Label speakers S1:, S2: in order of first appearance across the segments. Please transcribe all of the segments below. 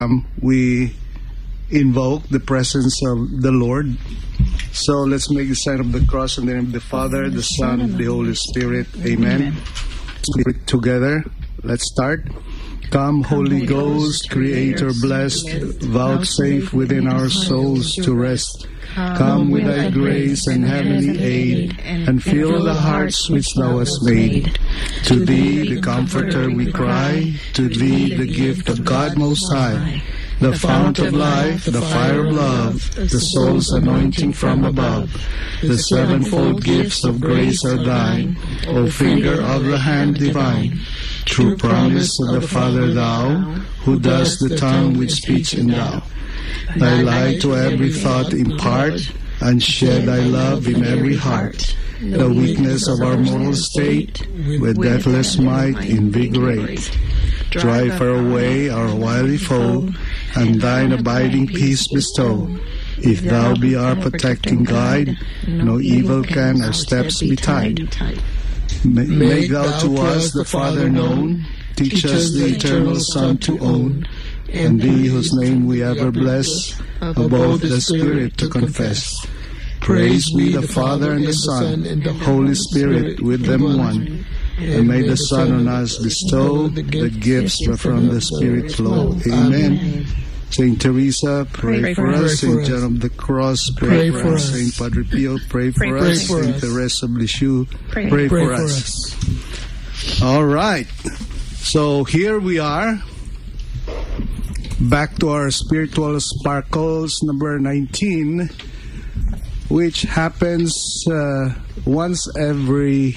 S1: we invoke the presence of the Lord. So let's make the sign of the cross in the name of the Father, the Son, and the Holy Spirit. Amen. Spirit together. Let's start. Come, Holy Ghost, Creator blessed, vouchsafe within our souls to rest. Come with thy grace and heavenly aid, and fill the hearts which thou hast made. To thee, the Comforter, we cry, to thee, the gift of God Most High, the fount of life, the fire of love, the soul's anointing from above. The sevenfold gifts of grace are thine, O finger of the hand divine. True promise of the Father thou, who dost the tongue with speech endow. Thy light to every thought impart, and shed thy love in every heart. The weakness of our mortal state, with deathless might invigorate. Drive far away our wily foe, and thine abiding peace bestow. If thou be our protecting guide, no evil can our steps betide. Make thou to us the Father known, teach us the eternal Son to own, and thee whose name we ever bless, above the Spirit to confess. Praise be the Father and the Son, and the Holy Spirit with them one. And may the Son on us bestow the gifts that from the Spirit flow. Amen. Saint Teresa, pray for us. Saint John of the Cross, pray for us. Saint Padre Pio, pray for us. Saint Teresa of Lisieux, pray for us. All right. So here we are, back to our Spiritual Sparkles number 19, which happens once every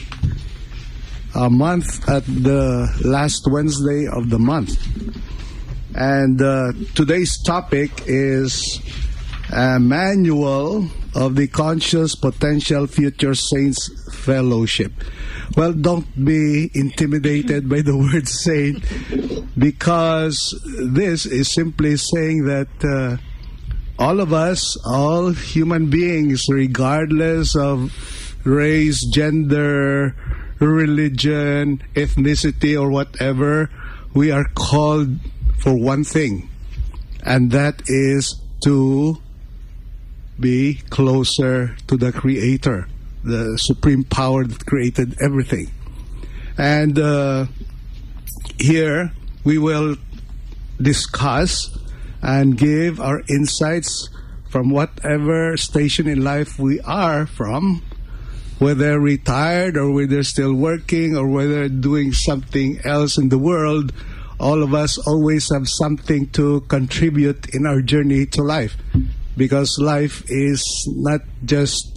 S1: month at the last Wednesday of the month. And today's topic is a manual of the Conscious Potential Future Saints Fellowship. Well, don't be intimidated by the word saint, because this is simply saying that all of us, all human beings, regardless of race, gender, religion, ethnicity, or whatever, we are called for one thing, and that is to be closer to the Creator, the supreme power that created everything. And here we will discuss and give our insights from whatever station in life we are from, whether retired or whether still working or whether doing something else in the world. All of us always have something to contribute in our journey to life, because life is not just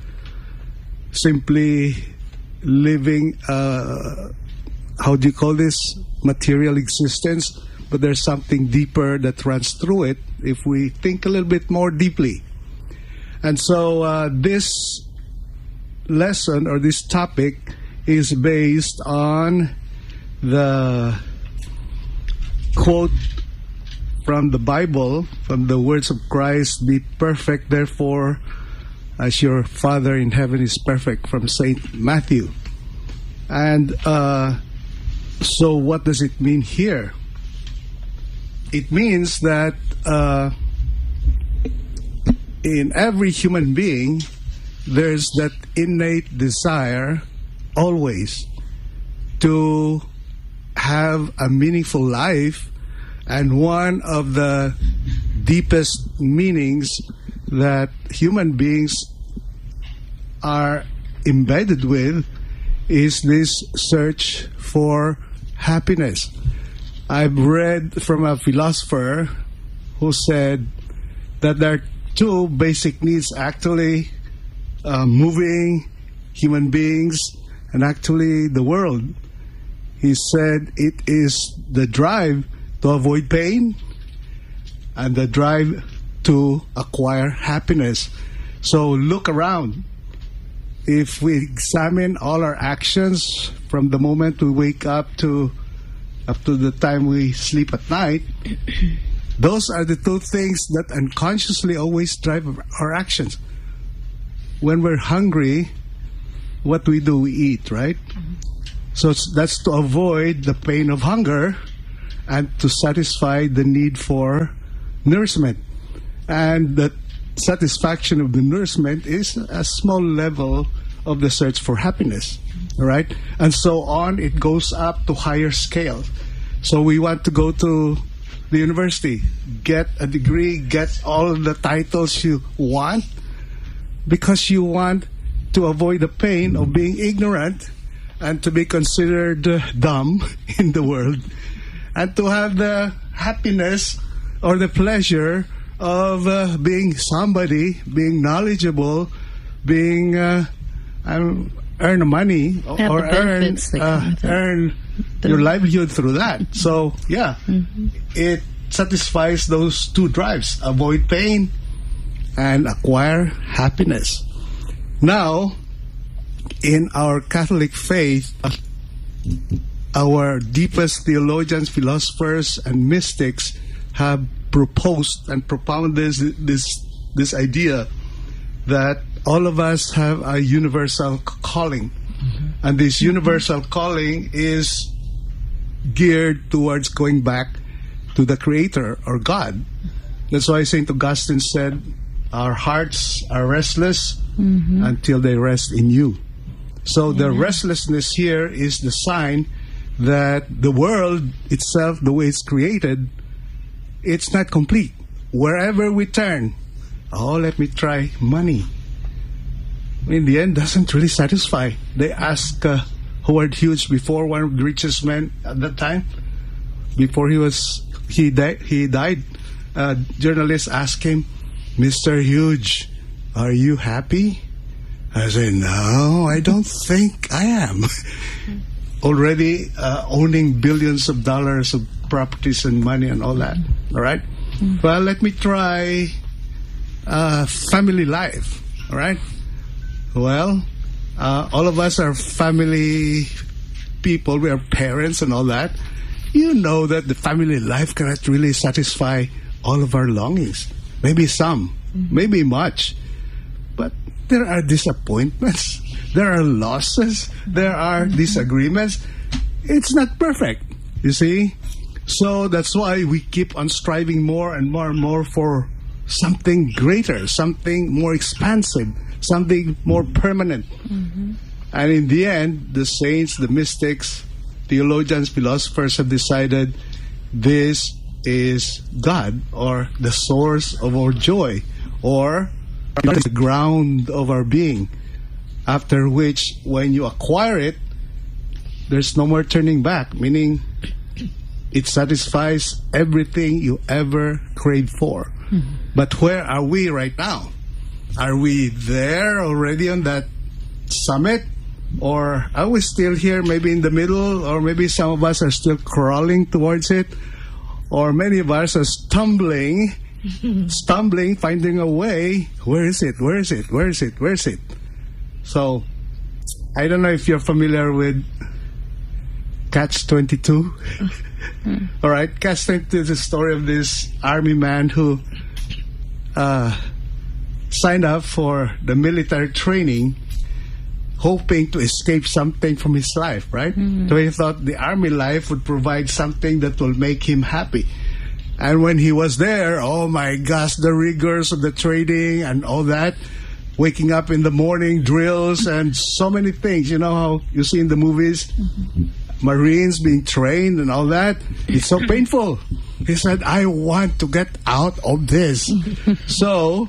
S1: simply living, how do you call this, material existence, but there's something deeper that runs through it if we think a little bit more deeply. And so this lesson or this topic is based on the quote from the Bible, from the words of Christ, "Be perfect, therefore, as your Father in heaven is perfect," from Saint Matthew. And so what does it mean here? It means that in every human being, there's that innate desire always to have a meaningful life, and one of the deepest meanings that human beings are embedded with is this search for happiness. I've read from a philosopher who said that there are two basic needs actually moving human beings and actually the world. He said it is the drive to avoid pain and the drive to acquire happiness. So look around. If we examine all our actions from the moment we wake up to the time we sleep at night, those are the two things that unconsciously always drive our actions. When we're hungry, what do? We eat, right? So that's to avoid the pain of hunger. and to satisfy the need for nourishment. And the satisfaction of the nourishment is a small level of the search for happiness. All right? And so on, it goes up to higher scale. So we want to go to the university, get a degree, get all the titles you want, because you want to avoid the pain of being ignorant and to be considered dumb in the world, and to have the happiness or the pleasure of being somebody, being knowledgeable, being earn money or earn your livelihood through that. So yeah, it satisfies those two drives: avoid pain and acquire happiness. Now, in our Catholic faith, our deepest theologians, philosophers, and mystics have proposed and propounded this idea that all of us have a universal calling. And this universal calling is geared towards going back to the Creator or God. That's why St. Augustine said, our hearts are restless until they rest in you. So the restlessness here is the sign that the world itself, the way it's created, it's not complete. Wherever we turn, let me try money. In the end, doesn't really satisfy. They asked Howard Hughes, before, one of the richest men at that time, before he died, journalists asked him, Mr. Hughes, are you happy? I said, no, I don't think I am. Already owning billions of dollars of properties and money and all that. All right? Well, let me try family life. All right? Well, all of us are family people. We are parents and all that. You know that the family life cannot really satisfy all of our longings. Maybe some, maybe much. But there are disappointments. There are losses. There are disagreements. It's not perfect, you see. So that's why we keep on striving more and more and more for something greater, something more expansive, something more permanent. And in the end, the saints, the mystics, theologians, philosophers have decided this is God, or the source of our joy, or the ground of our being, after which, when you acquire it, there's no more turning back, meaning it satisfies everything you ever craved for. But where are we right now? Are we there already on that summit? Or are we still here, maybe in the middle? Or maybe some of us are still crawling towards it? Or many of us are stumbling, finding a way. Where is it? Where is it? Where is it? Where is it? So, I don't know if you're familiar with Catch-22. All right, Catch-22 is the story of this army man who signed up for the military training, hoping to escape something from his life, right? So he thought the army life would provide something that will make him happy. And when he was there, oh my gosh, the rigors of the training and all that, waking up in the morning, drills, and so many things. You know how you see in the movies, Marines being trained and all that? It's so painful. He said, I want to get out of this. So,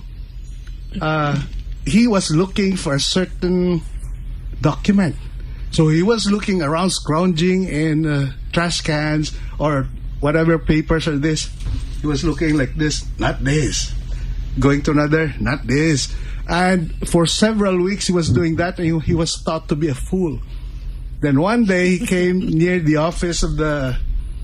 S1: he was looking for a certain document. So he was looking around, scrounging in trash cans or whatever papers or this. He was looking like this, not this. Going to another, not this. And for several weeks he was doing that, and he was thought to be a fool. Then one day he came near the office of the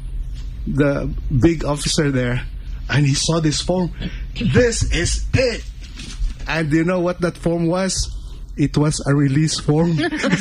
S1: big officer there, and he saw this form. This is it. And do you know what that form was? It was a release form.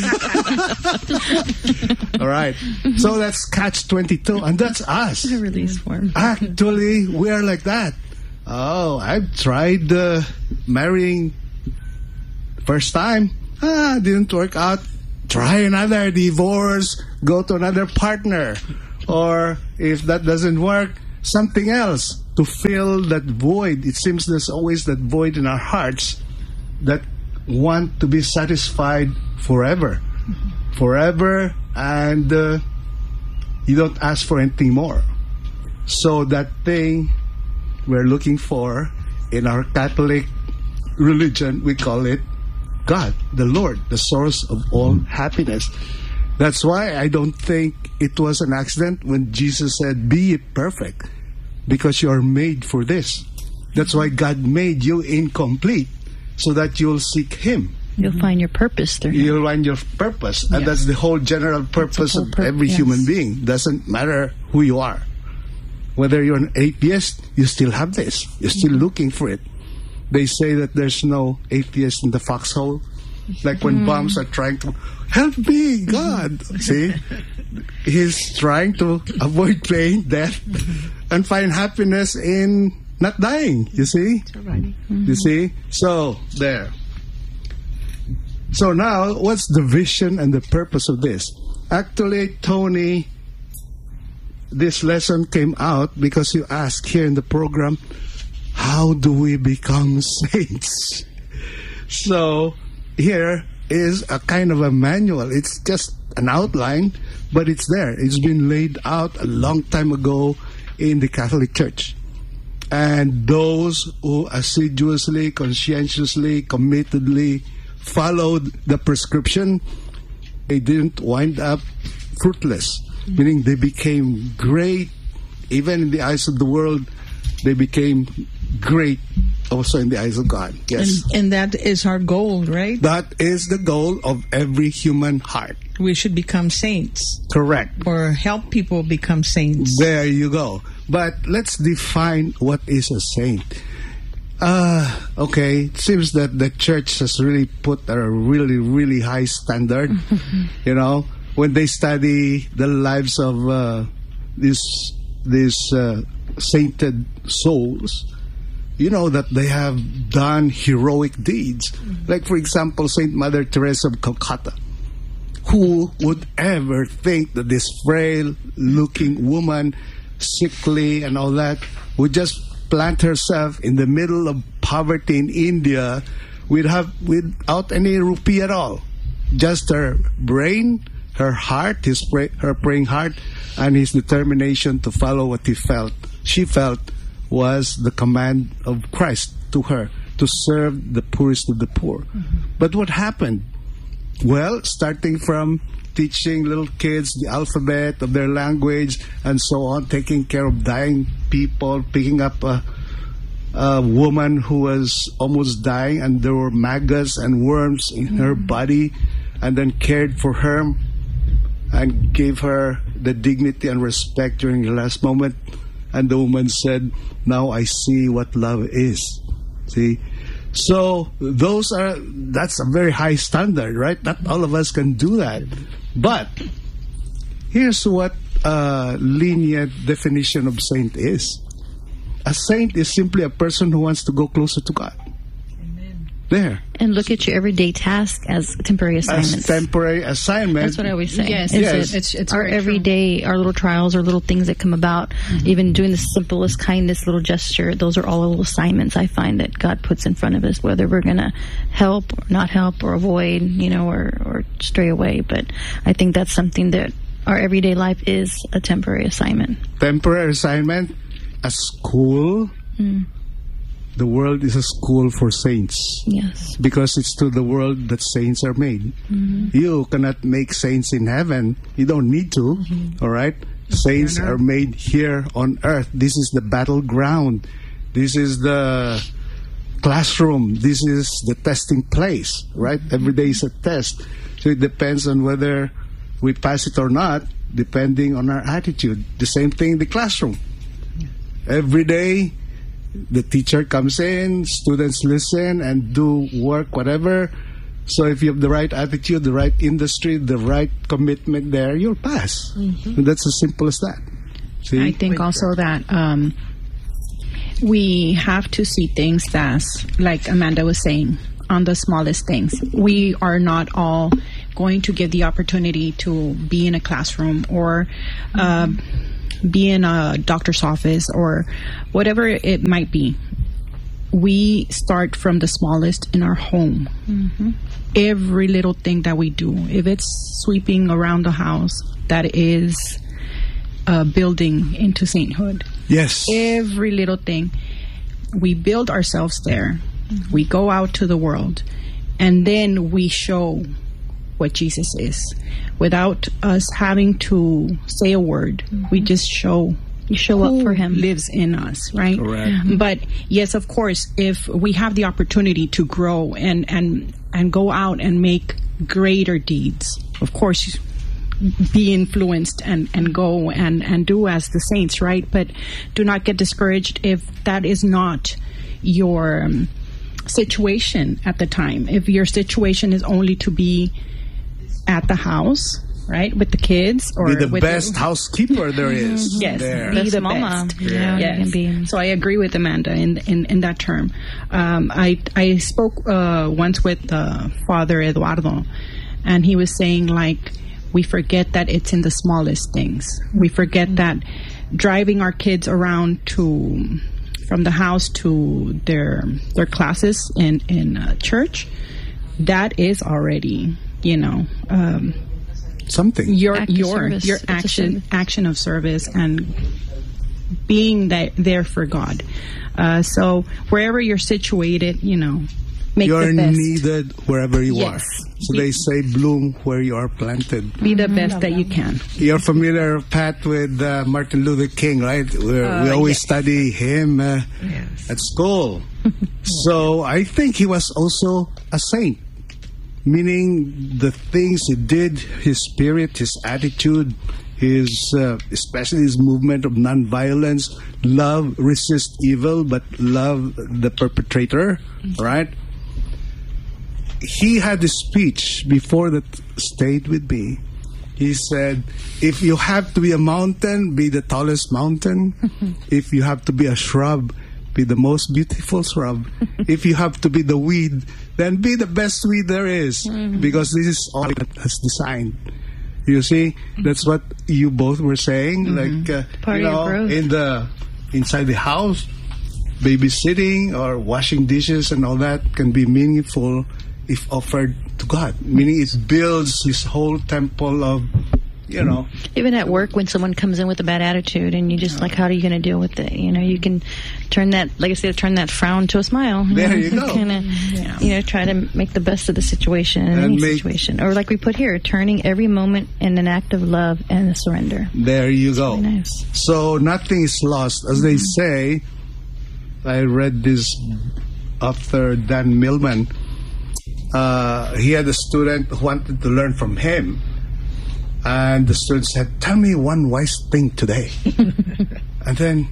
S1: All right. So that's Catch-22, and that's us.
S2: A release form.
S1: Actually, we are like that. Oh, I've tried marrying first time. Didn't work out. Try another divorce. Go to another partner. Or if that doesn't work, something else to fill that void. It seems there's always that void in our hearts that want to be satisfied forever. Forever, and you don't ask for anything more. So that thing we're looking for in our Catholic religion, we call it God, the Lord, the source of all happiness. That's why I don't think it was an accident when Jesus said, "Be ye perfect," because you are made for this. That's why God made you incomplete, so that you'll seek Him.
S2: You'll find your purpose through Him.
S1: You'll find your purpose. And that's the whole general purpose of every human being. Doesn't matter who you are. Whether you're an atheist, you still have this. You're still looking for it. They say that there's no atheist in the foxhole. Like when bombs are trying to, help me, God. See? He's trying to avoid pain, death, and find happiness in not dying. You see? You see? So, there. So now, what's the vision and the purpose of this? Actually, Tony, this lesson came out because you asked here in the program, how do we become saints? So here is a kind of a manual. It's just an outline, but it's there. It's been laid out a long time ago in the Catholic Church. And those who assiduously, conscientiously, committedly followed the prescription, they didn't wind up fruitless, meaning they became great. Even in the eyes of the world, they became great also in the eyes of God. Yes.
S3: And that is our goal, right?
S1: That is the goal of every human heart.
S3: We should become saints.
S1: Correct.
S3: Or help people become saints.
S1: There you go. But let's define what is a saint. Okay, it seems that the church has really put a really, really high standard. You know, when they study the lives of these sainted souls, you know that they have done heroic deeds. Like, for example, Saint Mother Teresa of Calcutta. Who would ever think that this frail-looking woman, sickly and all that, would just plant herself in the middle of poverty in India without any rupee at all? Just her brain, her heart, her praying heart, and his determination to follow what she felt was the command of Christ to her, to serve the poorest of the poor. But what happened? Well, starting from teaching little kids the alphabet of their language and so on, taking care of dying people, picking up a woman who was almost dying and there were maggots and worms in her body, and then cared for her and gave her the dignity and respect during the last moment. And the woman said, "Now I see what love is." See? So that's a very high standard, right? Not all of us can do that. But here's what a lenient definition of saint is. A saint is simply a person who wants to go closer to God. Amen. There.
S2: And look at your everyday task as temporary assignments.
S1: As temporary assignments.
S2: That's what I always say.
S3: Yes.
S2: It's our everyday, our little trials, our little things that come about, even doing the simplest kindness, little gesture, those are all little assignments I find that God puts in front of us, whether we're going to help or not help or avoid, or stray away. But I think that's something that our everyday life is a temporary assignment.
S1: Temporary assignment, a school. The world is a school for saints.
S2: Yes.
S1: Because it's to the world that saints are made. You cannot make saints in heaven. You don't need to. All right? Saints are made here on earth. This is the battleground. This is the classroom. This is the testing place. Right? Every day is a test. So it depends on whether we pass it or not, depending on our attitude. The same thing in the classroom. Every day, the teacher comes in, students listen and do work, whatever. So if you have the right attitude, the right industry, the right commitment there, you'll pass. And that's as simple as that. See?
S4: I think also that we have to see things as, like Amanda was saying, on the smallest things. We are not all going to get the opportunity to be in a classroom or be in a doctor's office or whatever it might be, we start from the smallest in our home. Every little thing that we do, if it's sweeping around the house, that is building into sainthood.
S1: Yes.
S4: Every little thing. We build ourselves there. We go out to the world. And then we show what Jesus is. Without us having to say a word, we just show.
S2: You show up for him.
S4: Lives in us, right?
S1: Correct.
S4: But yes, of course, if we have the opportunity to grow and go out and make greater deeds, of course, be influenced and go and do as the saints, right? But do not get discouraged if that is not your situation at the time. If your situation is only to be at the house, right, with the kids, or
S1: be the
S4: with
S1: best housekeeper there is.
S4: Yes,
S1: there.
S4: be
S2: Best
S4: the
S2: mama.
S4: best.
S2: Yeah,
S4: Yes.
S2: you can be.
S4: So I agree with Amanda in that term. I spoke once with Father Eduardo, and he was saying, like, we forget that it's in the smallest things. We forget that driving our kids around from the house to their classes in church, that is already,
S1: Something.
S4: your
S2: Act of service.
S4: your
S2: It's a service.
S4: action of service and being there for God. So wherever you're situated, make
S1: You're
S4: the best.
S1: needed wherever you
S4: Yes.
S1: are. So they say bloom where you are planted.
S4: Be the best that you can.
S1: You're familiar, Pat, with Martin Luther King, right? We always study him at school. So I think he was also a saint, meaning the things he did, his spirit, his attitude, his especially his movement of nonviolence, love, resist evil, but love the perpetrator, right? He had a speech before that stayed with me. He said, if you have to be a mountain, be the tallest mountain. If you have to be a shrub, be the most beautiful shrub. If you have to be the weed, then be the best weed there is. Because this is all God has designed. You see, that's what you both were saying. Like,
S2: Part of your growth.
S1: Inside the house, babysitting or washing dishes and all that can be meaningful if offered to God. Meaning it builds his whole temple of,
S2: Even at work, when someone comes in with a bad attitude, and you just like, how are you going to deal with it? You can turn that, like I said, turn that frown to a smile.
S1: There you go.
S2: Kind of, try to make the best of the situation in any situation. Or like we put here, turning every moment in an act of love and a surrender.
S1: There you go.
S2: Really nice.
S1: So nothing is lost. As they say, I read this author, Dan Millman. He had a student who wanted to learn from him. And the student said, tell me one wise thing today. And then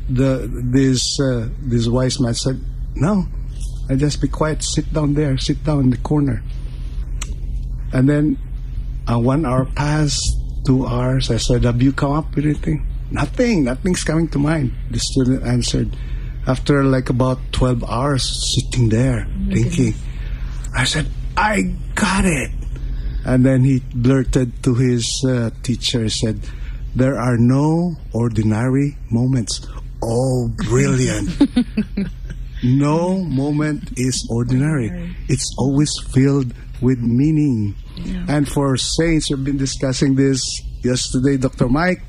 S1: this wise man said, no, I just be quiet, sit down there, sit down in the corner. And then 1 hour passed, 2 hours. I said, have you come up with anything? Nothing's coming to mind. The student answered, after like about 12 hours sitting there thinking, I said, I got it. And then he blurted to his teacher, said, there are no ordinary moments. Oh, brilliant. No moment is ordinary. It's always filled with meaning. Yeah. And for saints, we've been discussing this yesterday, Dr. Mike.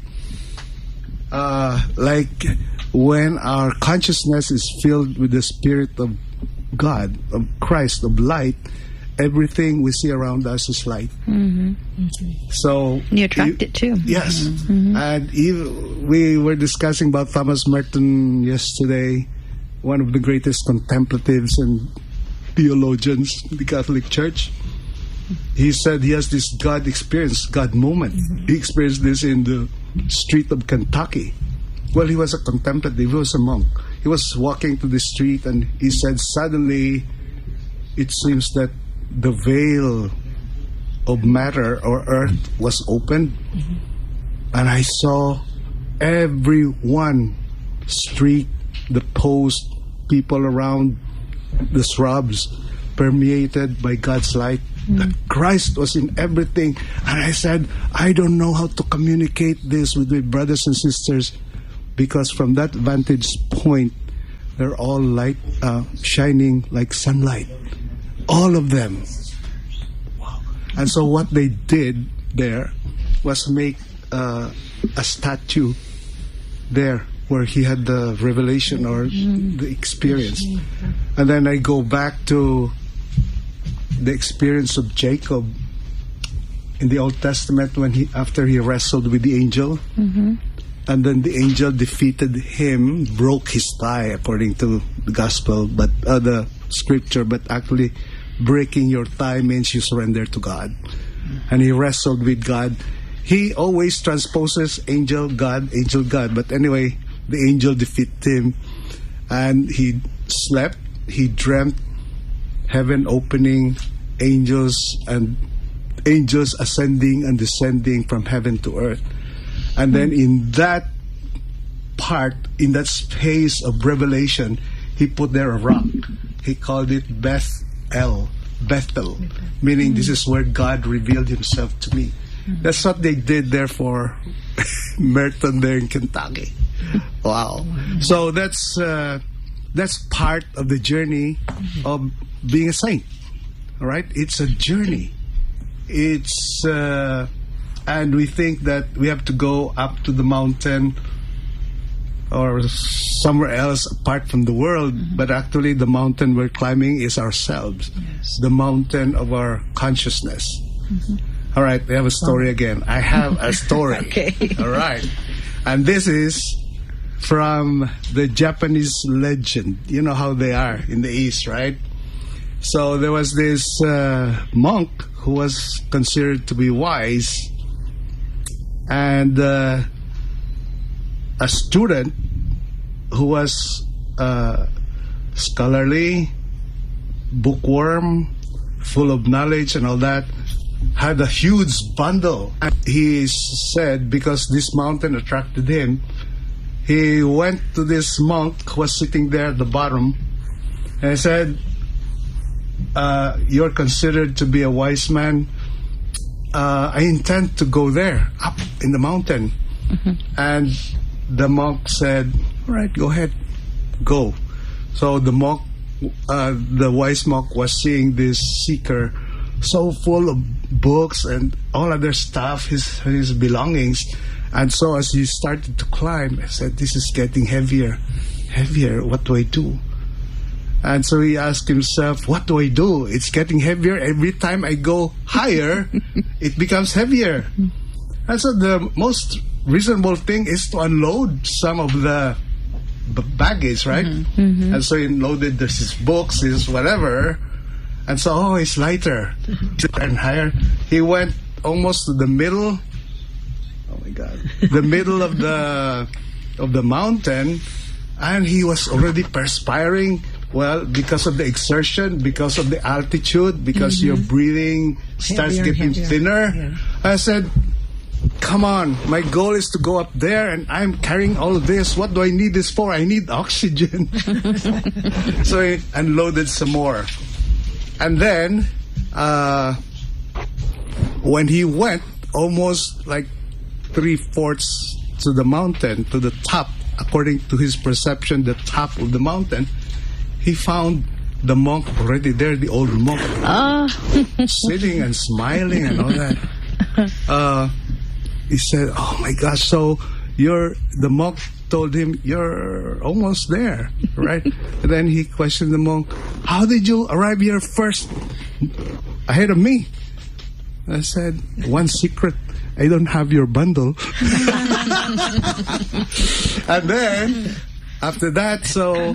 S1: Like when our consciousness is filled with the Spirit of God, of Christ, of light, everything we see around us is light. So
S2: you attract it too.
S1: Yes. And we were discussing about Thomas Merton yesterday, one of the greatest contemplatives and theologians in the Catholic Church. He said he has this God experience, God moment. He experienced this in the street of Kentucky. Well, he was a contemplative, he was a monk. He was walking to the street and he said, suddenly it seems that the veil of matter or earth was opened, and I saw everyone, street, the post, people around, the shrubs, permeated by God's light. That Christ was in everything. And I said, I don't know how to communicate this with my brothers and sisters, because from that vantage point, they're all light, shining like sunlight. All of them. Wow. And so what they did there was make a statue there where he had the revelation or the experience. And then I go back to the experience of Jacob in the Old Testament when after he wrestled with the angel. And then the angel defeated him, broke his thigh according to the gospel, but the scripture, but actually breaking your thigh means you surrender to God. And he wrestled with God. He always transposes angel, God, but anyway, the angel defeated him, and he slept, he dreamt heaven opening, angels ascending and descending from heaven to earth. And then in that part, in that space of revelation, he put there a rock. He called it Bethel, meaning this is where God revealed himself to me. That's what they did there for Merton there in Kentucky. Wow. So that's part of the journey of being a saint. All right? It's a journey. It's and we think that we have to go up to the mountain or somewhere else apart from the world, but actually the mountain we're climbing is ourselves.
S3: Yes.
S1: The mountain of our consciousness. All right, we have a story again. I have a story.
S3: Okay.
S1: All right. And this is from the Japanese legend. You know how they are in the East, right? So there was this monk who was considered to be wise, and a student who was scholarly, bookworm, full of knowledge and all that, had a huge bundle. And he said, because this mountain attracted him, he went to this monk who was sitting there at the bottom, and he said, you're considered to be a wise man. I intend to go there, up in the mountain. And the monk said, all right, go ahead, go. So the monk, the wise monk was seeing this seeker so full of books and all other stuff, his belongings. And so as he started to climb, I said, this is getting heavier, what do I do? And so he asked himself, what do I do? It's getting heavier. Every time I go higher, it becomes heavier. And so the most reasonable thing is to unload some of the baggage, right? And so he unloaded his books, his whatever. And so, it's lighter and higher. He went almost to the middle. Oh my God! The middle of the mountain, and he was already perspiring. Well, because of the exertion, because of the altitude, because your breathing starts getting thinner. Yeah. I said, come on, my goal is to go up there, and I'm carrying all of this. What do I need this for? I need oxygen. So he unloaded some more. And then, when he went almost like 3/4 to the mountain, to the top, according to his perception, the top of the mountain, he found the monk already there, the old monk, sitting and smiling and all that. He said, oh my gosh, so the monk told him, you're almost there, right? And then he questioned the monk, how did you arrive here first, ahead of me? I said, one secret, I don't have your bundle. And then, after that, so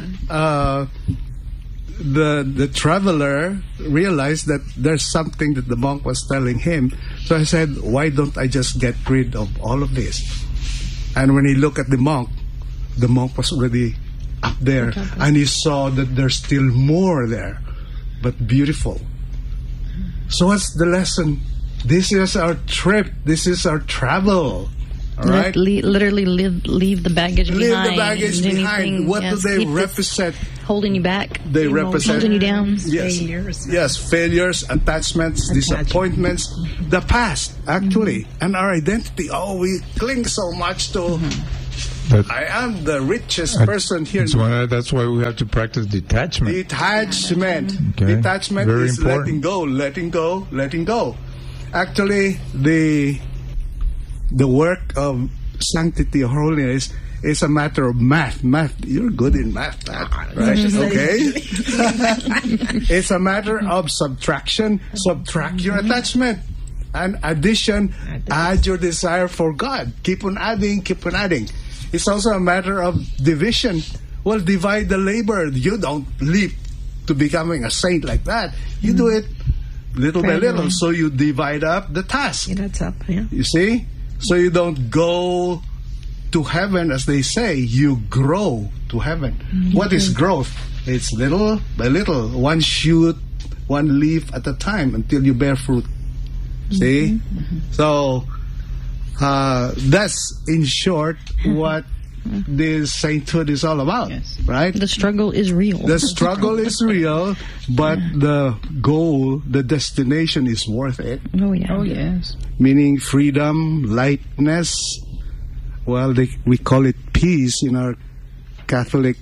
S1: the traveler realized that there's something that the monk was telling him. So I said, why don't I just get rid of all of this? And when he looked at the monk was already up there, and he saw that there's still more there, but beautiful. So what's the lesson? This is our trip. This is our travel. All right?
S2: Literally leave the baggage behind.
S1: Leave the baggage behind. What do they represent?
S2: holding you back,
S1: They represent
S2: holding you down.
S1: Yes, failures, attachments, disappointments, the past, actually, and our identity. Oh, we cling so much to, I am the richest person here.
S5: That's why we have to practice detachment.
S1: Detachment.
S5: Okay.
S1: Detachment
S5: Very
S1: is
S5: important.
S1: letting go. Actually, the work of sanctity or holiness is a matter of math. You're good in math, right? Okay. It's a matter of subtraction. Subtract your attachment. And addition, add your desire for God. Keep on adding. It's also a matter of division. Well, divide the labor. You don't leap to becoming a saint like that. You do it little by little. So you divide up the task.
S3: That's up, yeah.
S1: You see? So you don't go to heaven, as they say. You grow to heaven. What is growth? It's little by little. One shoot, one leaf at a time until you bear fruit. See? So that's, in short, what this sainthood is all about, right?
S2: The struggle is real.
S1: The struggle is real, but the goal, the destination is worth it.
S2: Oh, yeah.
S3: Oh, yes.
S1: Meaning freedom, lightness. Well, we call it peace in our Catholic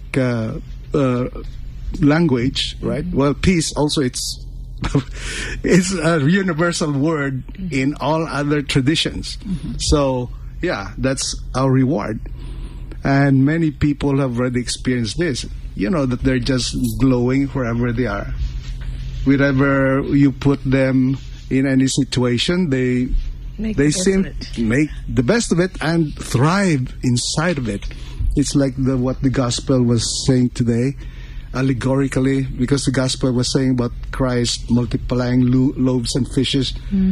S1: language, right? Well, peace also, it's a universal word in all other traditions. So, yeah, that's our reward. And many people have already experienced this. You know, that they're just glowing wherever they are. Wherever you put them in any situation, they seem to make the best of it and thrive inside of it. It's like what the gospel was saying today, allegorically, because the gospel was saying about Christ multiplying loaves and fishes.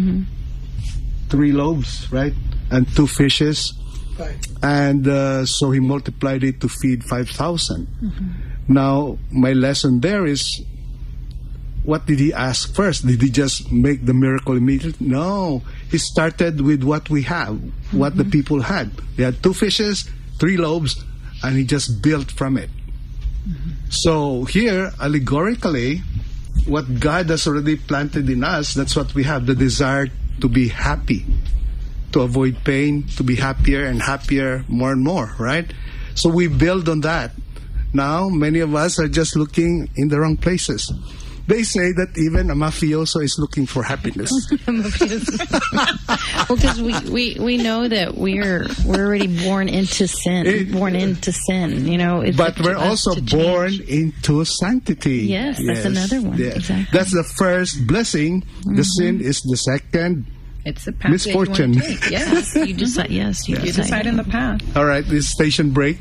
S1: 3 loaves, right? And 2 fishes. And so he multiplied it to feed 5,000. Now, my lesson there is, what did he ask first? Did he just make the miracle immediately? No. He started with what we have, what the people had. They had 2 fishes, 3 loaves, and he just built from it. So here, allegorically, what God has already planted in us, that's what we have, the desire to be happy, to avoid pain, to be happier and happier more and more, right? So we build on that. Now, many of us are just looking in the wrong places. They say that even a mafioso is looking for happiness.
S2: Well, because we know that we're already born into sin, you know. It's
S1: but we're also born into sanctity.
S2: Yes, that's another one.
S1: Yeah.
S2: Exactly.
S1: That's the first blessing. The sin is the second.
S4: It's a path
S1: misfortune.
S4: That you want to take. Yes.
S2: You decide. Yes, you
S4: decide on the path.
S1: All right, this station break.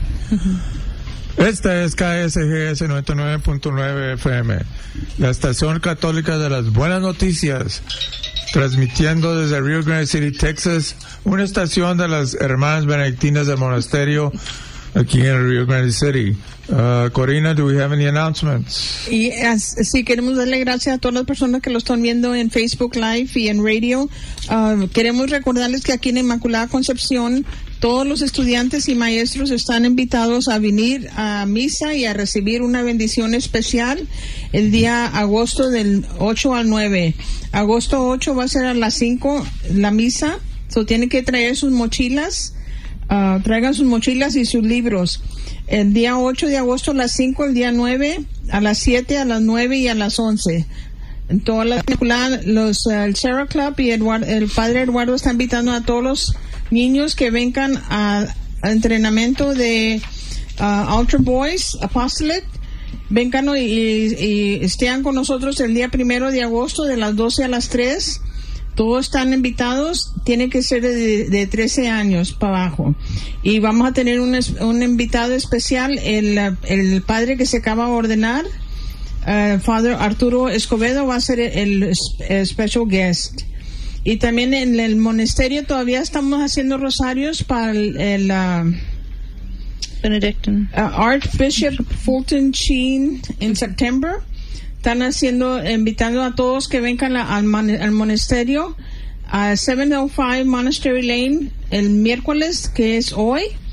S5: Esta es KSGS 99.9 FM, la estación católica de las buenas noticias, transmitiendo desde Rio Grande City, Texas, una estación de las hermanas benedictinas del monasterio aquí en Rio Grande City. Corina, do we have any announcements?
S3: Y sí, queremos darle gracias a todas las personas que lo están viendo en Facebook Live y en radio. Queremos recordarles que aquí en Inmaculada Concepción todos los estudiantes y maestros están invitados a venir a misa y a recibir una bendición especial el día agosto del 8 al 9. Agosto 8 va a ser a las 5 la misa, so tienen que traer sus mochilas. Traigan sus mochilas y sus libros. El día 8 de agosto a las 5, el día 9 a las 7, a las 9 y a las 11. En todas las el Sarah Club y el padre Eduardo está invitando a todos los niños que vengan a entrenamiento de Altar Boys Apostolate. Vengan y estén con nosotros el día 1 de agosto de las 12 a las 3. Todos están invitados, tiene que ser de 13 años para abajo. Y vamos a tener un invitado especial, el padre que se acaba de ordenar, Father Arturo Escobedo, va a ser el special guest. Y también en el monasterio todavía estamos haciendo rosarios para el
S2: Benedictine.
S3: Archbishop Fulton Sheen en September. Están invitando a todos que vengan al monasterio a 705 Monastery Lane el miércoles, que es hoy,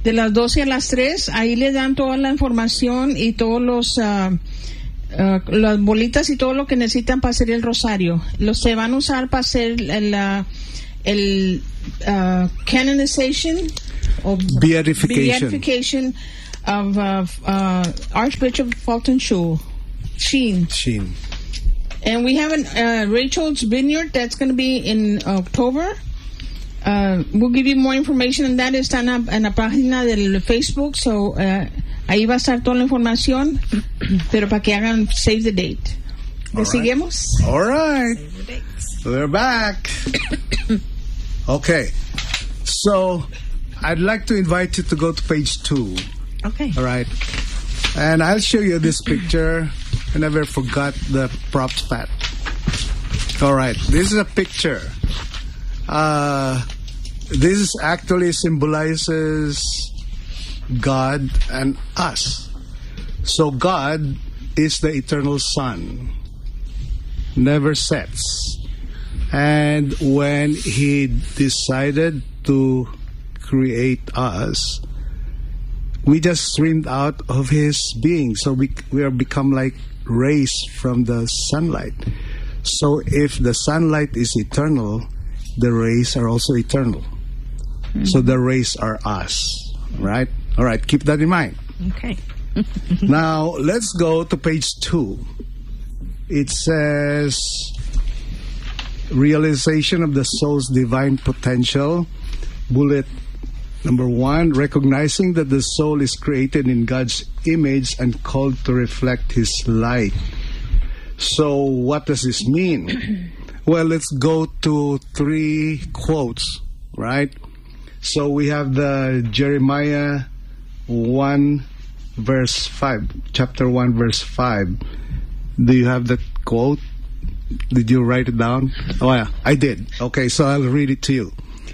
S3: de las 12 a las 3. Ahí les dan toda la información y todos los las bolitas y todo lo que necesitan para hacer el rosario. Los se van a usar para hacer el canonization of beatification of Archbishop Fulton Sheen. And we have Rachel's Vineyard that's going to be in October. We'll give you more information on that. Está en la página del Facebook, so ahí va a estar toda la información, pero para que hagan save the date. ¿Le seguimos?
S1: All right. We're back. Okay. So, I'd like to invite you to go to page 2.
S3: Okay.
S1: All right. And I'll show you this picture. I never forgot the props pad. All right. This is a picture. This actually symbolizes God and us. So God is the eternal sun, never sets. And when He decided to create us, we just streamed out of His being. So we are become like rays from the sunlight. So if the sunlight is eternal, the rays are also eternal. So the rays are us, right? All right, keep that in mind.
S2: Okay.
S1: Now, let's go to page 2. It says, realization of the soul's divine potential. Bullet number 1, recognizing that the soul is created in God's image and called to reflect His light. So, what does this mean? Well, let's go to 3 quotes, right? So we have the Jeremiah 1 verse 5, chapter 1 verse 5. Do you have that quote? Did you write it down? Oh yeah, I did. Okay, so I'll read it to you.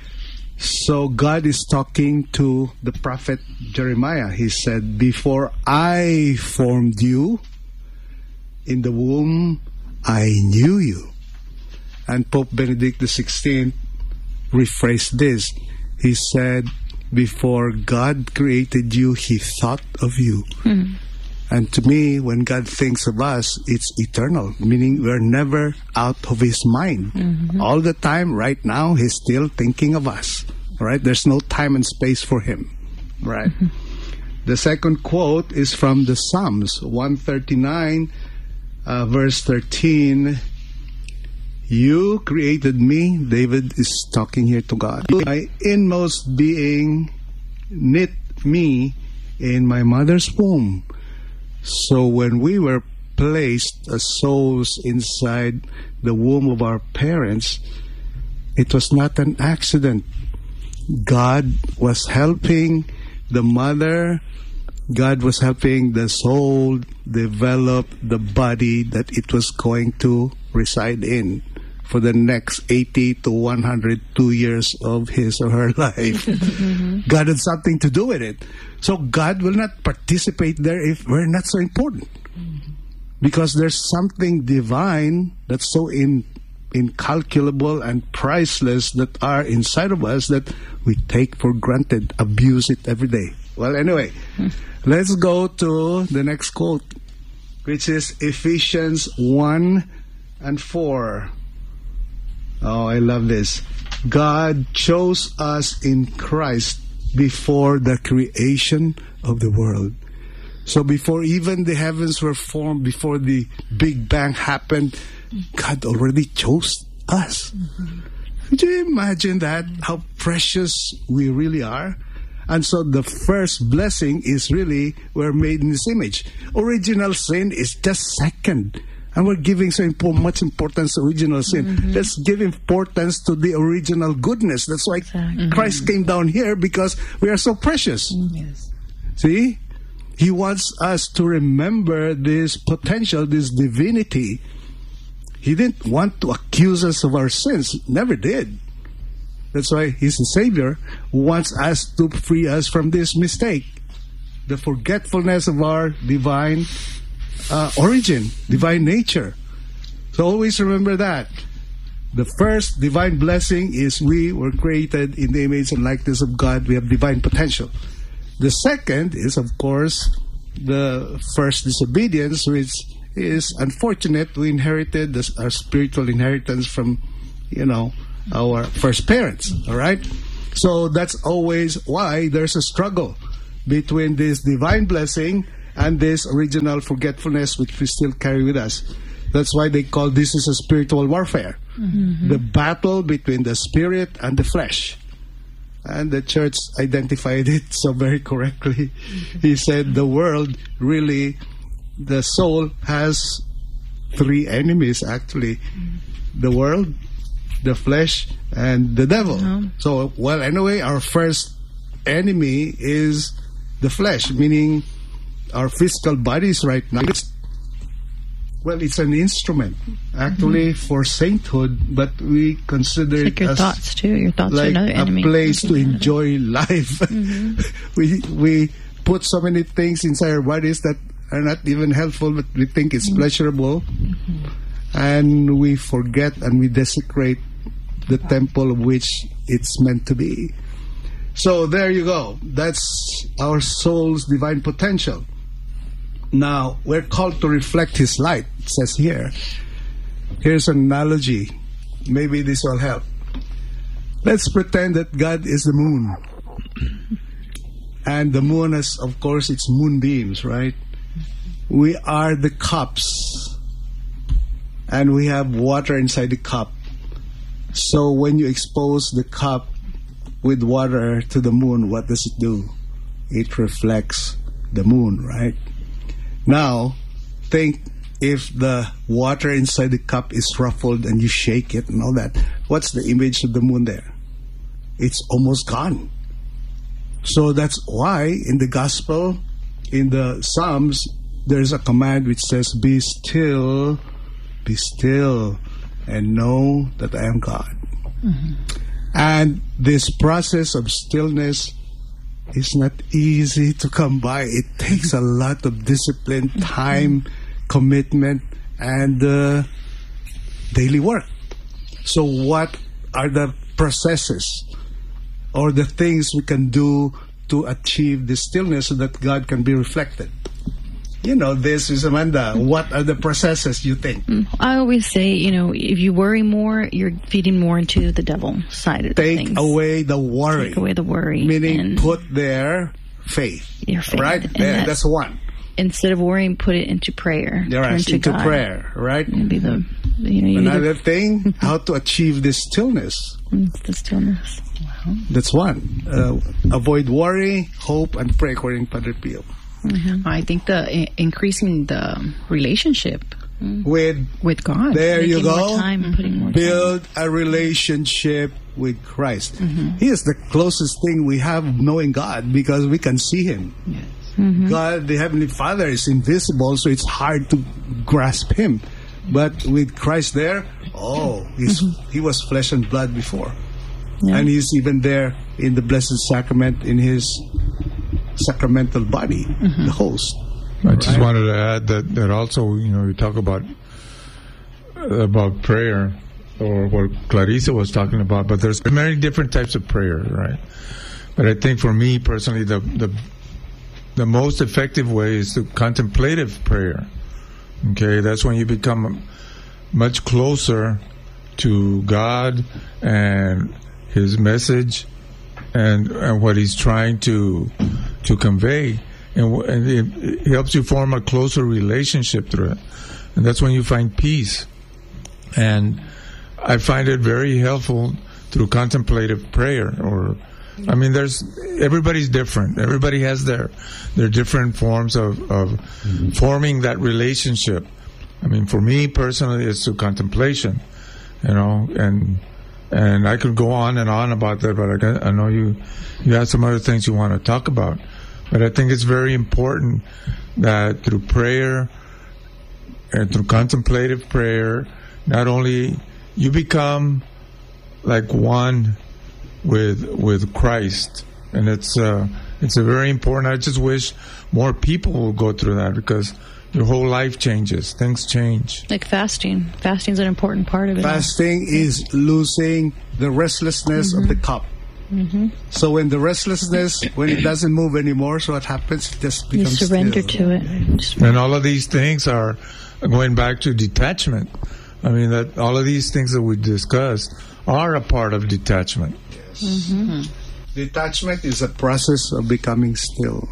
S1: So God is talking to the prophet Jeremiah. He said, before I formed you in the womb, I knew you. And Pope Benedict XVI rephrased this. He said, before God created you, He thought of you. Mm-hmm. And to me, when God thinks of us, it's eternal, meaning we're never out of His mind. Mm-hmm. All the time, right now, He's still thinking of us. Right? There's no time and space for Him. Right? Mm-hmm. The second quote is from the Psalms, 139, verse 13. You created me, David is talking here to God. My inmost being knit me in my mother's womb. So when we were placed as souls inside the womb of our parents, it was not an accident. God was helping the mother. God was helping the soul develop the body that it was going to reside in for the next 80 to 102 years of his or her life. Mm-hmm. God had something to do with it. So God will not participate there if we're not so important. Mm-hmm. Because there's something divine that's so incalculable and priceless that are inside of us that we take for granted, abuse it every day. Well, anyway, let's go to the next quote, which is Ephesians 1 and 4. Oh, I love this. God chose us in Christ before the creation of the world. So before even the heavens were formed, before the Big Bang happened, God already chose us. Mm-hmm. Could you imagine that? How precious we really are? And so the first blessing is really we're made in His image. Original sin is just second. And we're giving so much importance to original sin. Mm-hmm. Let's give importance to the original goodness. That's why Christ came down here, because we are so precious.
S3: Yes.
S1: See? He wants us to remember this potential, this divinity. He didn't want to accuse us of our sins. Never did. That's why He's the Savior who wants us to free us from this mistake. The forgetfulness of our divine origin, divine nature. So always remember that. The first divine blessing is we were created in the image and likeness of God. We have divine potential. The second is, of course, the first disobedience, which is unfortunate. We inherited our spiritual inheritance from, our first parents. All right? So that's always why there's a struggle between this divine blessing and this original forgetfulness, which we still carry with us. That's why they call this is a spiritual warfare. Mm-hmm. The battle between the spirit and the flesh. And the church identified it so very correctly. Mm-hmm. He said the world really, the soul has three enemies actually. Mm-hmm. The world, the flesh, and the devil. Mm-hmm. So, anyway, our first enemy is the flesh, meaning our physical bodies right now. It's an instrument actually for sainthood, but we consider
S2: it's like
S1: it
S2: your
S1: as
S2: thoughts too. Your thoughts
S1: like
S2: are another enemy.
S1: A place to enjoy life. Mm-hmm. we put so many things inside our bodies that are not even helpful, but we think it's pleasurable, and we forget and we desecrate the temple of which it's meant to be. So there you go. That's our soul's divine potential. Now, we're called to reflect His light, it says here. Here's an analogy. Maybe this will help. Let's pretend that God is the moon. And the moon has, of course, its moonbeams, right? We are the cups. And we have water inside the cup. So when you expose the cup with water to the moon, what does it do? It reflects the moon, right? Now, think if the water inside the cup is ruffled and you shake it and all that, what's the image of the moon there? It's almost gone. So that's why in the gospel, in the Psalms, there's a command which says, be still, and know that I am God. Mm-hmm. And this process of stillness is not easy to come by. It takes a lot of discipline, time, commitment, and daily work. So what are the processes or the things we can do to achieve this stillness so that God can be reflected? This is Amanda. What are the processes you think?
S2: I always say, if you worry more, you're feeding more into the devil side of things.
S1: Take away the worry.
S2: Take away the worry.
S1: Meaning put their faith.
S2: Your faith.
S1: Right? That's one.
S2: Instead of worrying, put it into prayer.
S1: Into prayer, right?
S2: Maybe
S1: another thing, how to achieve this stillness.
S2: The stillness. Wow.
S1: That's one. Avoid worry, hope, and pray according to Padre Pio.
S4: Mm-hmm. I think the increasing the relationship with God.
S1: There
S2: Making
S1: you go.
S2: Putting more
S1: Build a relationship with Christ. Mm-hmm. He is the closest thing we have knowing God because we can see Him.
S4: Yes.
S2: Mm-hmm.
S1: God, the Heavenly Father, is invisible, so it's hard to grasp Him. But with Christ there, He was flesh and blood before. Yeah. And He's even there in the Blessed Sacrament in His sacramental body, the host.
S5: I just wanted to add that also, you talk about prayer, or what Clarissa was talking about, but there's many different types of prayer, right? But I think for me personally, the most effective way is the contemplative prayer. Okay, that's when you become much closer to God and His message and what He's trying to convey, and it helps you form a closer relationship through it, and that's when you find peace. And I find it very helpful through contemplative prayer. Everybody's different. Everybody has their different forms of forming that relationship. For me personally, it's through contemplation, and I could go on and on about that, but I know you have some other things you want to talk about. But I think it's very important that through prayer and through contemplative prayer, not only you become like one with Christ, and it's a very important. I just wish more people will go through that, because your whole life changes. Things change.
S2: Like fasting. Fasting's an important part of it.
S1: Fasting is losing the restlessness of the cup. So when the restlessness, when it doesn't move anymore, so what happens? It just
S2: You
S1: becomes
S2: surrender
S1: still.
S2: to it. Just
S5: And all of these things are going back to detachment. I mean, that all of these things that we discussed are a part of detachment.
S1: Detachment is a process of becoming still.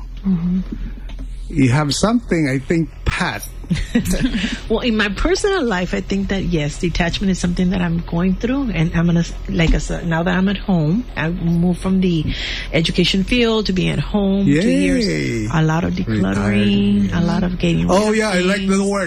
S1: You have something, I think, Pat.
S6: Well, in my personal life, I think that yes, detachment is something that I'm going through, and I'm gonna, like I said, now that I'm at home, I moved from the education field to being at home.
S1: Yay.
S6: 2 years, a lot of decluttering,
S1: Retired.
S6: a lot of getting rid
S1: Oh
S6: of
S1: yeah, I like
S6: things.
S1: the word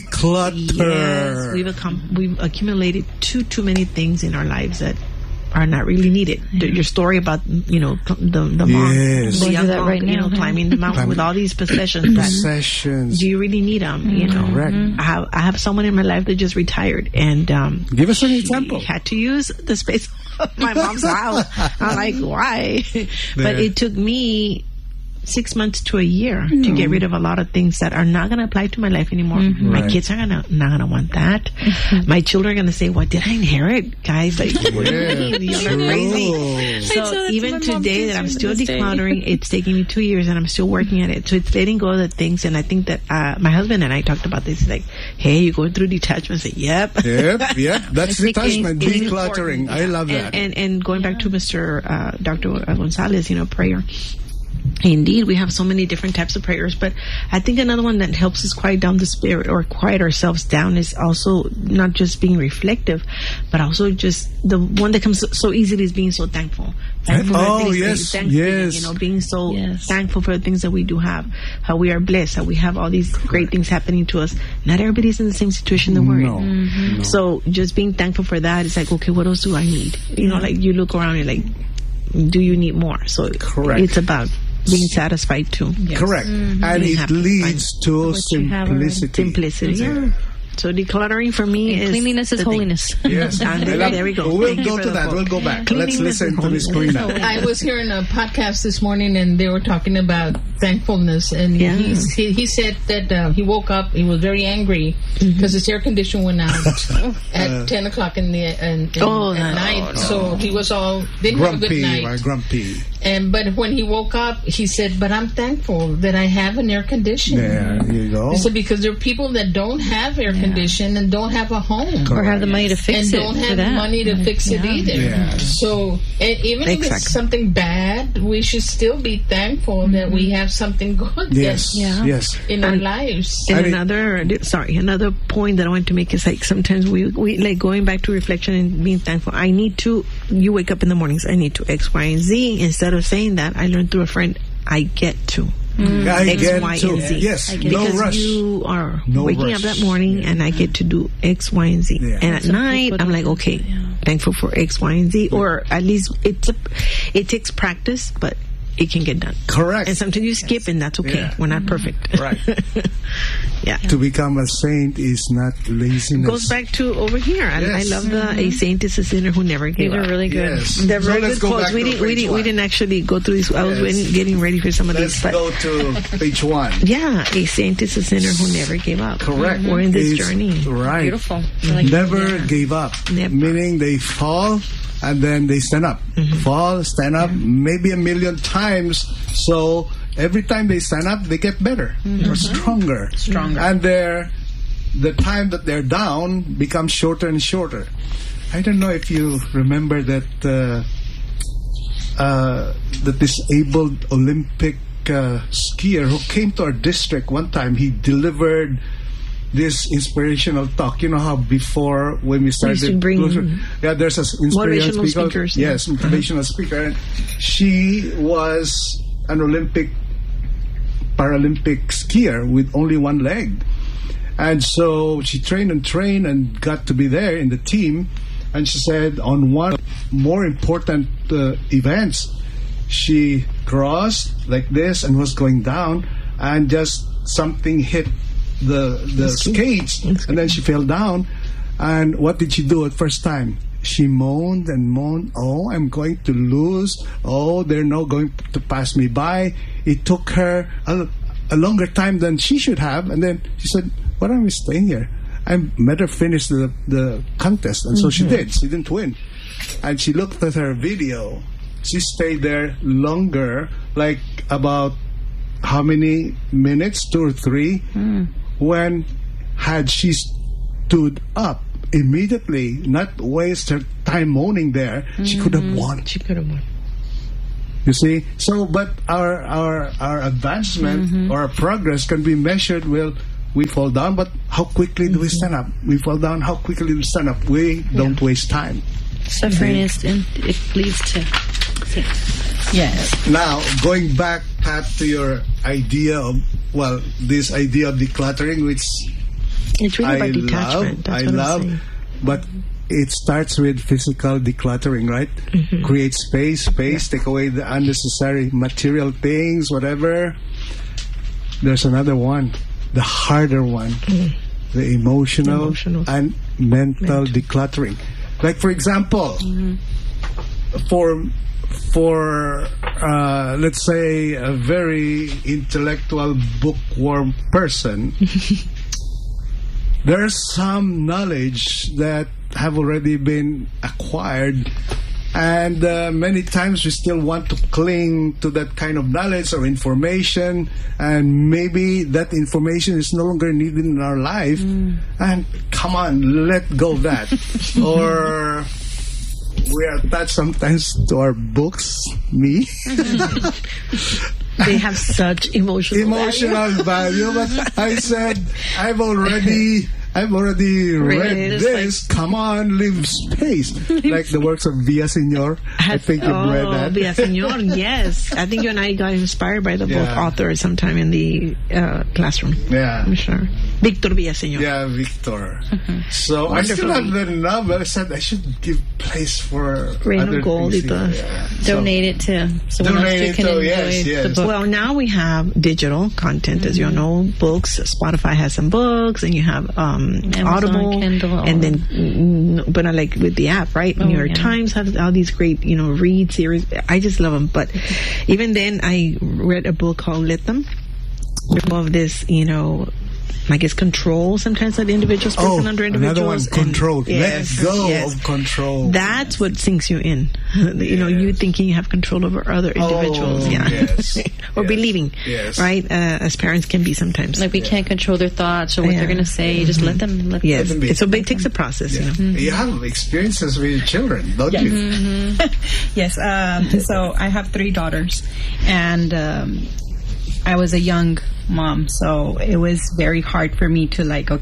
S1: declutter.
S6: Yes, we've accumulated too many things in our lives that are not really needed. Your story about the monk,
S1: Yes.
S6: the
S2: Going
S6: young
S2: through that
S6: monk,
S2: right now, huh?
S6: climbing the mountain with all these possessions.
S1: Possessions.
S6: Do you really need them?
S1: Correct.
S6: I have someone in my life that just retired, and
S1: Give us an
S6: she
S1: example.
S6: had to use the space of my mom's house. I'm like, why? But it took me 6 months to a year to get rid of a lot of things that are not going to apply to my life anymore. My
S1: Right.
S6: kids are not gonna want that. My children are going to say, "What did I inherit, guys? Like, what do you mean? You're
S1: True.
S6: crazy." So
S2: that to
S6: even
S2: my mom
S6: today,
S2: too,
S6: that I'm
S2: to
S6: still
S2: this day.
S6: decluttering, it's taking me 2 years, and I'm still working at it. So it's letting go of the things, and I think that my husband and I talked about this. He's like, "Hey, you going through detachment?" I say, "Yep."
S1: Yep. That's
S2: I think
S1: detachment,
S2: it's
S1: decluttering. I love that.
S6: And going back to Mr. Dr. Gonzalez, prayer. Indeed, we have so many different types of prayers, but I think another one that helps us quiet down the spirit or quiet ourselves down is also not just being reflective, but also just the one that comes so easily is being so thankful. Thankful for the
S1: Oh,
S6: things that
S1: yes,
S6: you thankfully,
S1: yes.
S6: being so
S2: Yes.
S6: thankful for the things that we do have, how we are blessed, how we have all these great things happening to us. Not everybody's in the same situation that we're in.
S1: No.
S6: So just being thankful for that is like, okay, what else do I need? Like you look around and you're like, do you need more? So
S1: Correct.
S6: it's about being satisfied too.
S1: Correct. And
S6: Being
S1: it
S6: happy.
S1: leads to
S2: What you have already.
S1: simplicity.
S6: Simplicity. Yeah. So decluttering for me
S2: And
S6: is
S2: cleanliness is
S6: the thing.
S2: holiness.
S1: Yes.
S6: And
S1: I love-
S6: there we go.
S1: We'll
S6: Thank you
S1: go
S6: for
S1: to
S6: the
S1: that.
S6: quote.
S1: We'll go back. Let's
S6: Cleanliness
S1: listen
S6: is
S1: to Miss
S6: holiness.
S1: Karina.
S7: I was hearing a podcast this morning, and they were talking about thankfulness. And
S6: Yeah.
S7: he said that he woke up, he was very angry because his air conditioner went out at 10 o'clock at night. So he was all didn't have a good
S1: Grumpy,
S7: night.
S1: right? Grumpy.
S7: But when he woke up, he said, "But I'm thankful that I have an air conditioner."
S1: There you go.
S7: He said, because there are people that don't have air condition and don't have a home.
S2: Or have the money to
S7: And
S2: fix it
S7: don't
S2: for
S7: have
S2: that.
S7: money to fix it either.
S1: Yeah.
S7: So even if
S6: Exactly.
S7: it's something bad, we should still be thankful that we have something good
S1: Yes.
S2: Yeah.
S1: Yes.
S7: in our lives.
S6: And
S1: I mean-
S6: another point that I want to make is like sometimes we like going back to reflection and being thankful. You wake up in the mornings, I need to X, Y, and Z. Instead of saying that, I learned through a friend, I get to.
S1: I
S6: X,
S1: get
S6: Y,
S1: to.
S6: and Z.
S1: Yes.
S2: I get
S1: No
S6: Because
S1: rush.
S6: you are
S1: No
S6: waking
S1: rush.
S6: up that morning and I get to do X, Y, and Z.
S1: Yeah.
S6: And at night,
S2: people
S6: I'm like,
S2: don't
S6: okay, thankful for X, Y, and Z. Or at least it takes practice, but it can get done.
S1: Correct.
S6: And sometimes you skip, and that's okay.
S1: Yeah.
S6: We're not perfect.
S1: Right.
S6: Yeah.
S1: To become a saint is not laziness.
S6: Goes back to over here. I
S1: Yes.
S6: love the a saint is a sinner who never gave
S2: These
S6: up.
S2: are really good.
S1: Yes.
S6: They're
S1: So
S6: very
S1: let's
S6: good
S1: go
S6: quotes.
S1: back
S6: We
S1: to
S6: didn't
S1: page one.
S6: actually go through these. I was
S1: Yes.
S6: getting ready for some of
S1: Let's
S6: these, but
S1: go to page 1.
S6: yeah, a saint is a sinner who never gave up.
S1: Correct.
S6: We're in this
S1: It's-
S6: journey.
S1: Right.
S2: Beautiful. I like
S1: Never gave up.
S6: Never.
S1: Meaning they fall and then they stand up. Fall, stand up, maybe a million times. So every time they stand up, they get better or stronger. And the time that they're down becomes shorter and shorter. I don't know if you remember that the disabled Olympic skier who came to our district one time. He delivered this inspirational talk. You know how before when we started,
S6: to bring
S1: there's an inspirational
S6: motivational
S1: speaker.
S6: speakers.
S1: Yes, motivational speaker. And she was an Paralympic skier with only one leg. And so she trained and got to be there in the team. And she said on one of the more important events, she crossed like this and was going down, and just something hit the skates, and then she fell down. And what did she do at first time? She moaned and moaned. Oh, I'm going to lose. Oh, they're not going to pass me by. It took her a longer time than she should have. And then she said, "Why am I staying here? I better finish the contest." And so she did. She didn't win. And she looked at her video. she stayed there longer, like about how many minutes, 2 or 3, when had she stood up immediately, not waste her time moaning there, she could have won.
S6: She could have won.
S1: You see? So, but our advancement or our progress can be measured, well, we fall down, but how quickly do we stand up? We fall down, how quickly do we stand up? We don't waste time.
S2: Suffering it leads to...
S7: Yes.
S1: Now, going back, Pat, to your idea of, well, this idea of decluttering, which
S6: It's really about detachment.
S1: I love, but it starts with physical decluttering, right? Create space, take away the unnecessary material things, whatever. There's another one, the harder one, the emotional and mental decluttering. Like, for example, for let's say a very intellectual, bookworm person, there's some knowledge that have already been acquired, and many times we still want to cling to that kind of knowledge or information, and maybe that information is no longer needed in our life, and come on, let go of that. Or we are attached sometimes to our books, me.
S6: They have such emotional
S1: value, but I said, I've already read this. Come on, leave space. Like the works of Villaseñor. I think you've read that.
S6: Villaseñor, yes. I think you and I got inspired by the book author sometime in the classroom.
S1: Yeah.
S6: I'm sure. Victor Villaseñor.
S1: Yeah, Victor. So wonderful. I still have the novel. I said I should give place for
S6: Rain
S1: other
S6: of Gold.
S2: Donate it to someone else who can enjoy the book.
S6: Well, now we have digital content, as you know, books. Spotify has some books, and you have
S2: Amazon,
S6: Audible,
S2: Kindle,
S6: and then, but not like with the app, right? New York Times has all these great, read series. I just love them. But even then, I read a book called Let Them. Of this, I guess control sometimes that individuals placing under individuals.
S1: Another one, control. Let go of control.
S6: That's what sinks you in. You thinking you have control over other individuals. Or believing, right? As parents can be sometimes.
S2: Like we can't control their thoughts or what they're going to say. Just let them. Let them be.
S6: So it takes a process.
S1: You have experiences with your children, don't you?
S4: Yes. So I have 3 daughters, and I was a young mom, so it was very hard for me to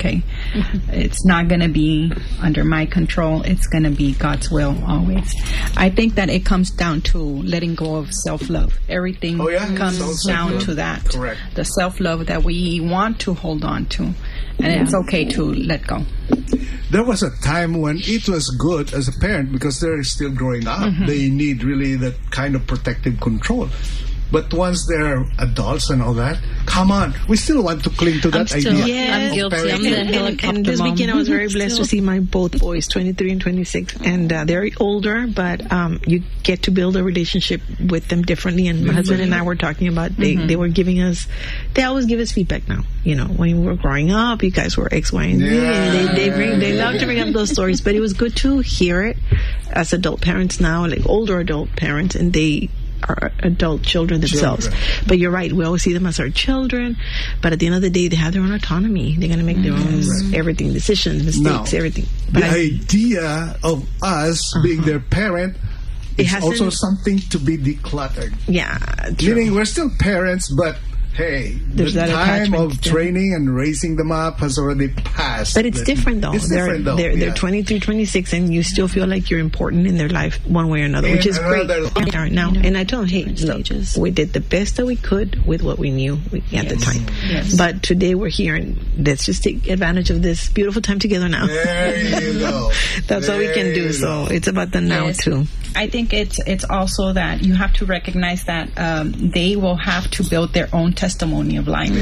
S4: it's not going to be under my control. It's going to be God's will always. I think that it comes down to letting go of self-love. Everything comes down to that.
S1: Correct.
S4: The self-love that we want to hold on to, and it's okay to let go.
S1: There was a time when it was good as a parent because they're still growing up. They need really that kind of protective control. But once they're adults and all that, come on, we still want to cling to that idea.
S2: I'm guilty. I'm the helicopter
S6: and this weekend I was very blessed to see my both boys, 23 and 26, and they're older, but you get to build a relationship with them differently. And my husband and I were talking about they were giving us, they always give us feedback now. When we were growing up, you guys were X, Y, and Z. And they love to bring up those stories, but it was good to hear it as adult parents now, like older adult parents, and they are adult children themselves. But you're right, we always see them as our children, but at the end of the day they have their own autonomy. They're going to make their own everything, decisions, mistakes, everything. But
S1: the idea of us being their parent is also something to be decluttered. Meaning we're still parents, but hey,
S6: there's
S1: the time of training and raising them up has already passed.
S6: But it's different though.
S1: It's different though.
S6: They're 23, 26, and you still feel like you're important in their life one way or another, which is great. Now, and I told them, hey, look, we did the best that we could with what we knew at the time. But today we're here, and let's just take advantage of this beautiful time together now.
S1: There you go.
S6: That's all we can do. So it's about the now too.
S4: I think it's also that you have to recognize that they will have to build their own testimony of life.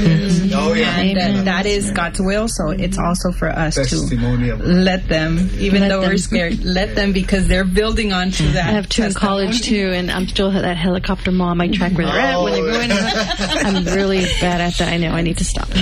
S4: And that is God's will, so it's also for us to let them, even though we're scared, let them, because they're building onto that.
S2: I have 2 in college too, and I'm still that helicopter mom. I track where they're at, when they're going. I'm really bad at that. I know I need to stop.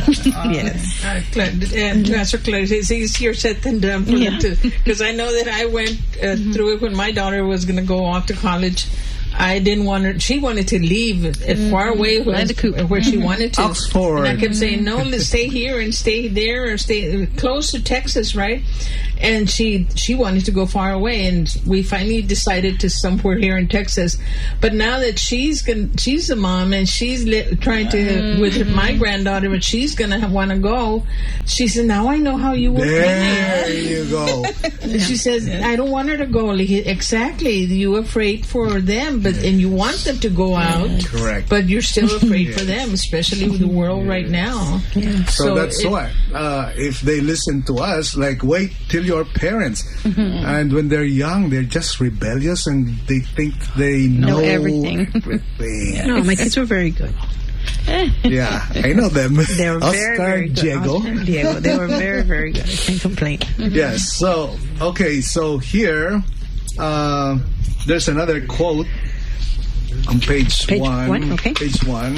S3: Pastor Claire, it's easier said than done for them to, because I know that I went through it when my daughter was going to go off to college.
S7: I didn't want her. She wanted to leave far away where she wanted to.
S1: Oxford.
S7: And I kept saying, no, let's stay here and stay there or stay close to Texas, right? And she wanted to go far away, and we finally decided to somewhere here in Texas. But now that she's a mom and she's trying to with my granddaughter, but she's gonna want to go. She said, "Now I know how you will."
S1: There you go.
S7: She says, "I don't want her to go." Exactly, you're afraid for them, and you want them to go out.
S1: Correct.
S7: But you're still afraid for them, especially with the world right now.
S1: So that's why if they listen to us, like, wait till your parents. And when they're young, they're just rebellious and they think they know
S2: everything.
S6: No, my kids were very good.
S1: Yeah, I know them.
S6: They were
S1: Oscar,
S6: very good.
S1: Diego.
S6: Oscar and Diego. They were very, very good. I can't complain.
S1: Yes. So, okay. So here, there's another quote on page one.
S6: Okay.
S1: Page 1.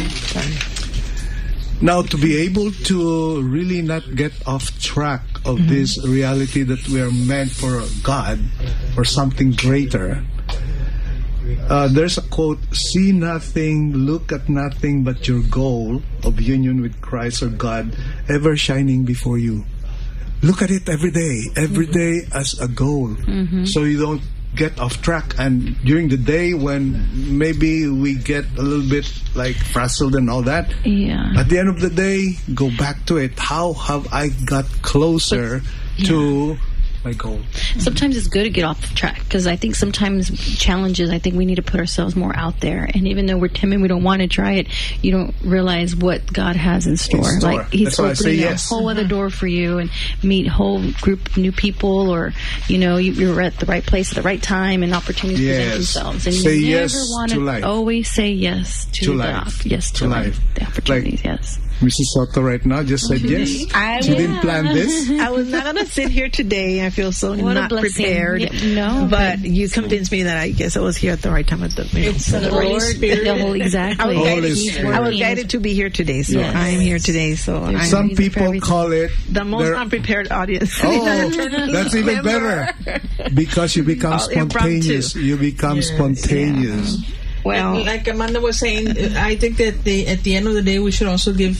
S1: Now, to be able to really not get off track of this reality that we are meant for God or something greater, there's a quote: "See nothing, look at nothing but your goal of union with Christ or God ever shining before you." Look at it every day as a goal, so you don't get off track. And during the day when maybe we get a little bit like frazzled and all that, at the end of the day, go back to it. How have I got closer to my goal?
S2: Sometimes it's good to get off track, because I think sometimes challenges, I think we need to put ourselves more out there. And even though we're timid, we don't want to try it, you don't realize what God has in store. Like He's opening a whole other door for you and meet a whole group of new people, or you're at the right place at the right time and opportunities present themselves. And
S1: say
S2: you
S1: yes
S2: never want
S1: to life.
S2: Always say yes to
S1: life.
S2: Yes to life. The opportunities. Yes.
S1: Mrs. Soto right now just said yes. She didn't plan this.
S6: I was not going to sit here today. I feel so not prepared.
S2: No,
S6: but you convinced me that I guess I was here at the right time.
S7: It's the Holy Spirit.
S2: Exactly.
S6: I was guided to be because so I'm here today. So
S1: some people call it
S6: the most unprepared audience.
S1: Oh, that's even better, because you become spontaneous. You become spontaneous.
S6: Well,
S7: like Amanda was saying, I think that at the end of the day, we should also give,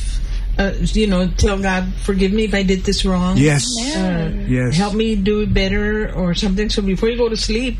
S7: tell God, forgive me if I did this wrong.
S1: Yes.
S7: Yes. Help me do it better or something. So before you go to sleep,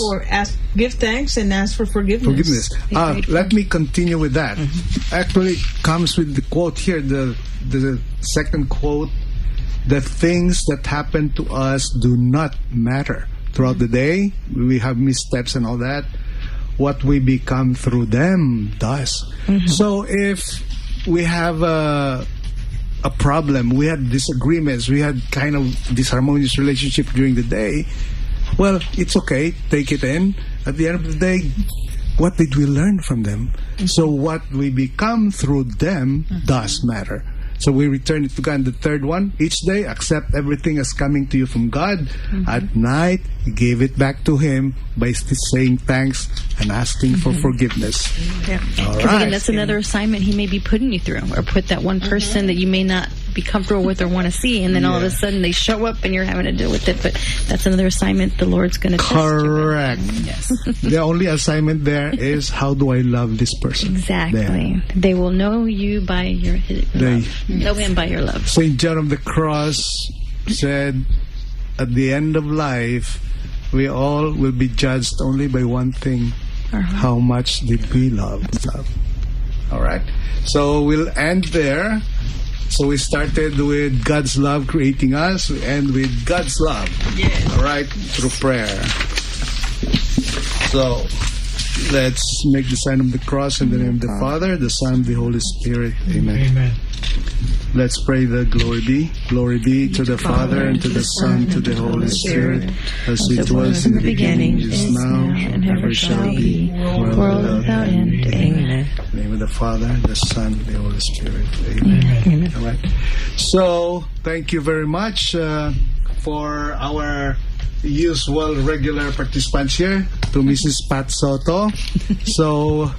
S7: give thanks and ask for forgiveness.
S1: Let me continue with that. Actually, it comes with the quote here, the second quote: "The things that happen to us do not matter. Throughout the day, we have missteps and all that. What we become through them does." So if we have a problem, we had disagreements, we had kind of disharmonious relationship during the day, well, it's okay, take it in. At the end of the day, what did we learn from them? So what we become through them does matter. So we return it to God. And the third one, each day, accept everything as coming to you from God. At night, give it back to Him by saying thanks and asking for forgiveness. All right.
S2: Again, that's another assignment He may be putting you through, or put that one person that you may not be comfortable with or want to see, and then all of a sudden they show up and you're having to deal with it. But that's another assignment the Lord's going to test you.
S1: Correct. Yes. The only assignment there is, how do I love this person?
S2: Exactly. There. They will know you by your love. Know Him by your love.
S1: St. John of the Cross said, at the end of life, we all will be judged only by one thing: how much did we love? All right. So we'll end there. So we started with God's love creating us. We end with God's love. Yes. All right, through prayer. So let's make the sign of the cross in the name of the Father, the Son, and the Holy Spirit. Amen. Amen. Let's pray the glory be to the Father, and to the Son, to the Holy Spirit, as it was in the beginning, is now, and ever shall be, world without end. Amen. In the name of the Father, the Son, and the Holy Spirit. Amen. Amen. All right. So, thank you very much for our usual regular participants here, to Mrs. Pat Soto. So,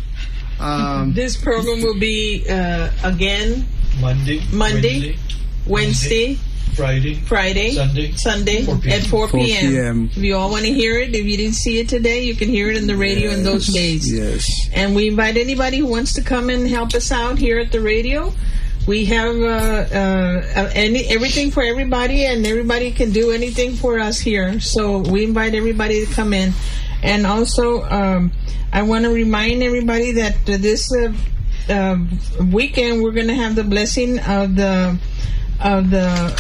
S7: this program will be again Monday, Wednesday, Friday, Sunday
S1: 4
S7: at 4 p.m.
S1: 4 p.m.
S7: If you all want to hear it, if you didn't see it today, you can hear it in the radio in those days.
S1: Yes.
S7: And we invite anybody who wants to come and help us out here at the radio. We have everything for everybody, and everybody can do anything for us here. So we invite everybody to come in. And also, I want to remind everybody that this weekend we're going to have the blessing of the